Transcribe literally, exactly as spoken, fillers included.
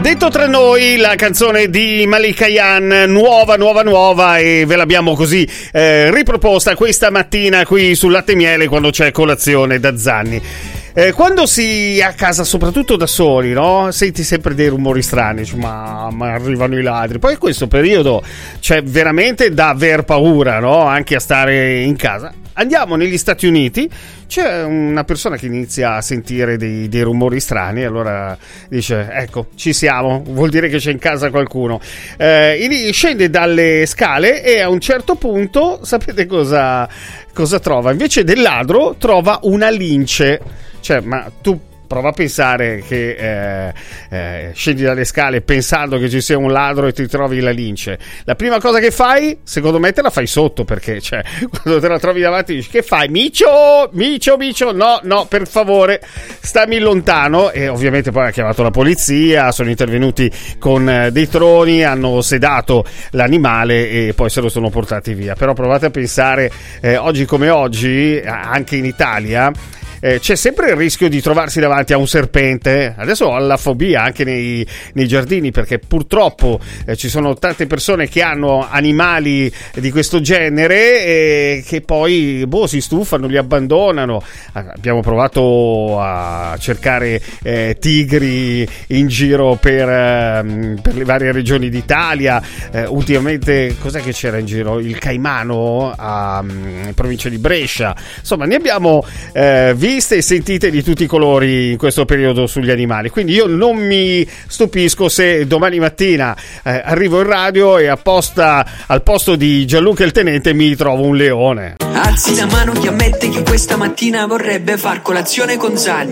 Detto tra noi, la canzone di Malika Ayane, nuova, nuova, nuova, e ve l'abbiamo così eh, riproposta questa mattina qui sul Latte e Miele quando c'è colazione da Zanni. Eh, quando si è a casa, soprattutto da soli, no? Senti sempre dei rumori strani, cioè, ma, ma arrivano i ladri. Poi in questo periodo c'è veramente da aver paura, no? Anche a stare in casa. Andiamo negli Stati Uniti, c'è una persona che inizia a sentire dei, dei rumori strani, allora dice, ecco, ci siamo, vuol dire che c'è in casa qualcuno. Eh, scende dalle scale e a un certo punto, sapete cosa, cosa trova? Invece del ladro trova una lince. Cioè, ma tu prova a pensare che eh, eh, scendi dalle scale pensando che ci sia un ladro e ti trovi la lince. La prima cosa che fai, secondo me, te la fai sotto, perché cioè, quando te la trovi davanti dici, che fai? Micio, micio, micio, no, no, per favore, stammi lontano. E ovviamente poi ha chiamato la polizia, sono intervenuti con eh, dei troni, hanno sedato l'animale e poi se lo sono portati via. Però provate a pensare, eh, oggi come oggi, anche in Italia, Eh, c'è sempre il rischio di trovarsi davanti a un serpente. Adesso ho la fobia anche nei, nei giardini, perché purtroppo eh, ci sono tante persone che hanno animali di questo genere e che poi boh, si stufano, li abbandonano. Abbiamo provato a cercare eh, tigri in giro per, eh, per le varie regioni d'Italia. Eh, ultimamente cos'è che c'era in giro? Il caimano a um, provincia di Brescia. Insomma, ne abbiamo eh, viste e sentite di tutti i colori in questo periodo sugli animali, quindi io non mi stupisco se domani mattina eh, arrivo in radio e apposta al posto di Gianluca il tenente mi trovo un leone. Alzi la mano chi ammette che questa mattina vorrebbe far colazione con Zanni.